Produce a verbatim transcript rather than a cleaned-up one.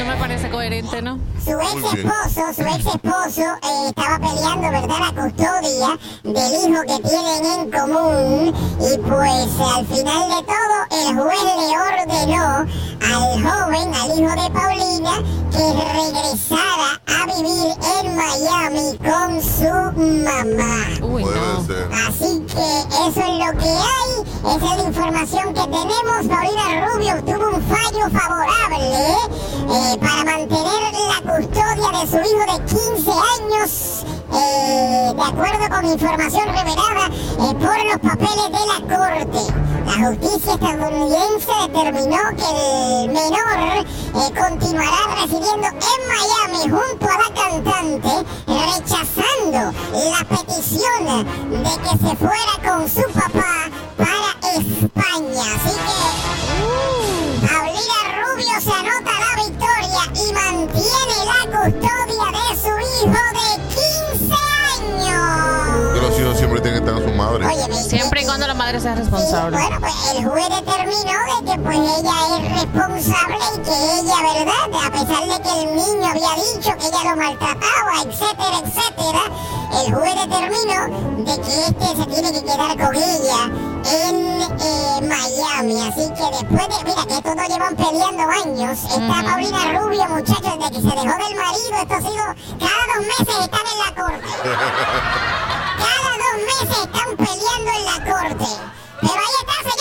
me parece coherente, ¿no? Su ex esposo, su ex esposo eh, estaba peleando, ¿verdad?, la custodia del hijo que tienen en común. Y pues al final de todo, el juez le ordenó al joven, al hijo de Paulina, que regresara a vivir en Miami con su mamá. Uy, Puede no. ser. Así que eso es lo que hay, esa es la información que tenemos. Paulina Rubio obtuvo un fallo favorable eh, para mantener la custodia de su hijo de quince años, eh, de acuerdo con información revelada eh, por los papeles de la corte. La justicia estadounidense determinó que el menor eh, continuará residiendo en Miami junto a la cantante, rechazando la petición de que se fuera con su papá para España. Así que Paulina Rubio se anota la victoria y mantiene la custodia de su hijo de quince años. Que los hijos siempre tienen que estar con su madre. Oye, me- Siempre y cuando la madre sea responsable. Sí, bueno, pues el juez determinó de que pues ella es responsable y que ella, ¿verdad?, a pesar de que el niño había dicho que ella lo maltrataba, etcétera, etcétera, el juez determinó de que este se tiene que quedar con ella en eh, Miami. Así que después de, mira, que estos dos llevan peleando años, está Paulina Rubio, muchachos, desde que se dejó del marido, esto ha sido, cada dos meses están en la corte. Cada dos meses están peleando en la corte. Pero ahí está,